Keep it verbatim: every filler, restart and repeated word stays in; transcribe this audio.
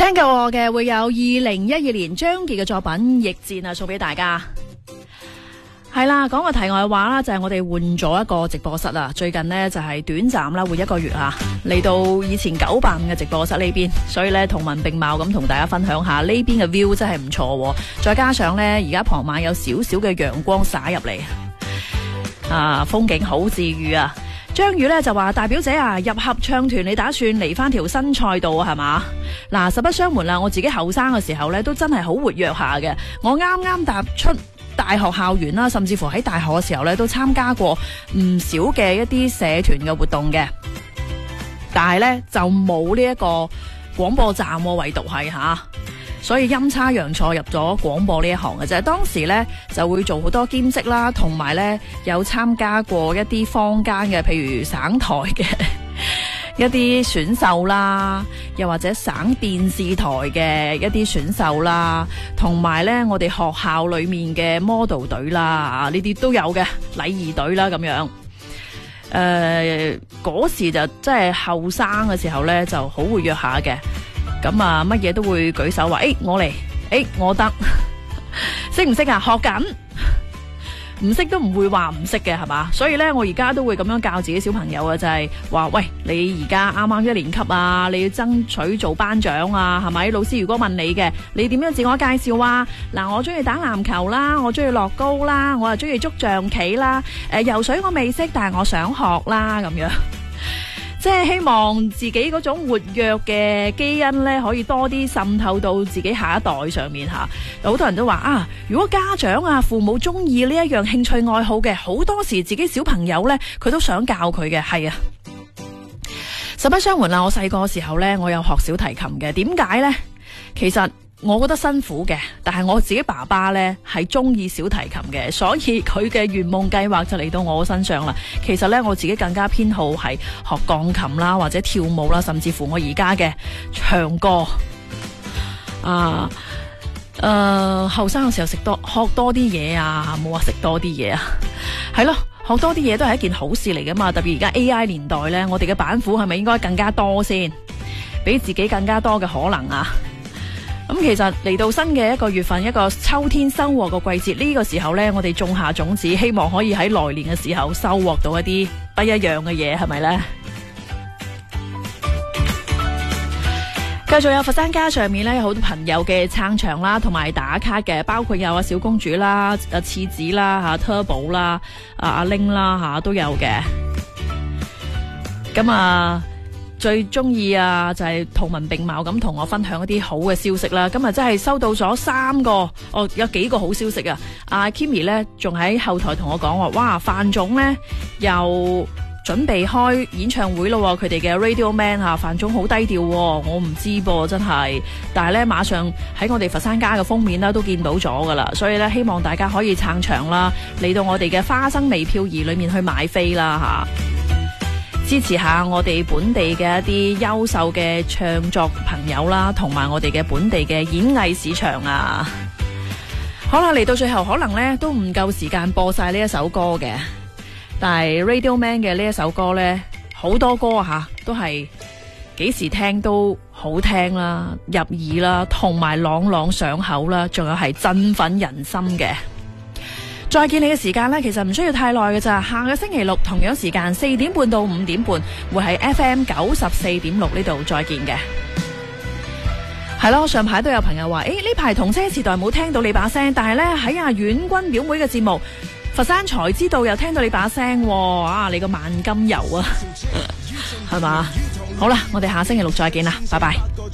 聽過嘅會有二零一二年張傑嘅作品《逆戰》啊，送俾大家。係啦，講個題外話啦，就係、是、我哋換咗一個直播室啦。最近呢，就係短暫啦，換一個月啊，嚟到以前九八五嘅直播室呢邊，所以呢，同文並茂咁同大家分享下呢邊嘅 view 真係唔錯。再加上呢，而家傍晚有少少嘅陽光灑入嚟，啊，風景好治愈啊！張宇咧就話：大表姐啊，入合唱團你打算嚟翻條新賽道啊，係嘛？嗱，實不相瞞啦，我自己後生嘅時候咧，都真係好活躍下嘅。我啱啱踏出大學校園啦，甚至乎喺大學嘅時候咧，都參加過唔少嘅一啲社團嘅活動嘅。但係咧就冇呢一個廣播站，唯獨係吓。所以陰差陽錯入咗廣播呢一行嘅啫。當時呢就會做好多兼職啦，同埋呢有參加過一啲坊間嘅，譬如省台嘅一啲選秀啦，又或者省電視台嘅一啲選秀啦，同埋呢我哋學校裏面嘅 model 隊啦，呢啲都有嘅，禮儀隊啦咁樣。誒，嗰時就真係後生嘅時候呢，就好活躍下嘅。咁啊，乜嘢都會舉手話，誒、欸，我嚟，誒、欸，我得，識唔識啊？學緊，唔識都唔會話唔識嘅，係嘛？所以咧，我而家都會咁樣教自己小朋友啊，就係、是、話，喂，你而家啱啱一年級啊，你要爭取做班長啊，係咪？老師如果問你嘅，你點樣自我介紹啊？嗱，我中意打籃球啦，我中意樂高啦，我又中意捉象棋啦，誒、呃，游水我未識，但係我想學啦，咁樣。即係希望自己嗰種活躍嘅基因咧，可以多啲滲透到自己下一代上面吓。好多人都話啊，如果家長啊、父母中意呢一樣興趣愛好嘅，好多時自己小朋友咧，佢都想教佢嘅。係啊，實不相瞞啦，我細個時候咧，我有學小提琴嘅。點解咧？其實我覺得辛苦嘅，但係我自己爸爸呢係中意小提琴嘅，所以佢嘅圓夢計劃就嚟到我身上啦。其實呢，我自己更加偏好係學鋼琴啦，或者跳舞啦，甚至乎我而家嘅唱歌啊。誒，後生嘅時候食多學多啲嘢啊，冇話食多啲嘢啊，係咯，學多啲嘢都係一件好事嚟噶嘛。特別而家 A I 年代呢，我哋嘅板斧係咪應該更加多先，俾自己更加多嘅可能啊？咁其實嚟到新嘅一個月份，一個秋天收穫嘅季節，呢個時候呢，我哋種下種子，希望可以喺來年嘅時候收穫到一啲不一樣嘅嘢，係咪呢？繼續有佛山街上面呢，有好多朋友嘅撐場啦，同埋打卡嘅，包括有阿小公主啦、阿次子啦、吓 Turbo 啦、阿阿 Ling 啦吓都有嘅。咁啊。最中意啊，就係圖文並茂咁同我分享一啲好嘅消息啦。今日真係收到咗三個，哦，有幾個好消息啊！阿 Kimmy 呢仲喺後台同我講話，哇，范總呢又準備開演唱會咯，佢哋嘅 Radio Man 吓，范總好低調，我唔知噃，真係。但係呢，馬上喺我哋佛山家嘅封面啦，都見到咗噶啦。所以呢，希望大家可以撐場啦，嚟到我哋嘅花生微票儀裏面去買飛啦吓。支持下我哋本地嘅一啲優秀嘅唱作朋友啦，同埋我哋嘅本地嘅演藝市場啊。好啦，嚟到最後可能呢都唔夠時間播晒呢一首歌嘅，但係 Radio Man 嘅呢一首歌呢，好多歌吓都係幾時聽都好聽啦、入耳啦，同埋朗朗上口啦，仲有係振奮人心嘅。再見你嘅時間呢，其實唔需要太耐嘅咋。下個星期六同樣時間四點半到五點半，會喺 F M 九十四點六呢度再見嘅。係咯，上排都有朋友話，誒呢排同車時代冇聽到你把聲，但係呢，喺阿遠君表妹嘅節目佛山才知道又聽到你把聲，啊你個萬金油啊，係嘛？好啦，我哋下星期六再見啦，拜拜。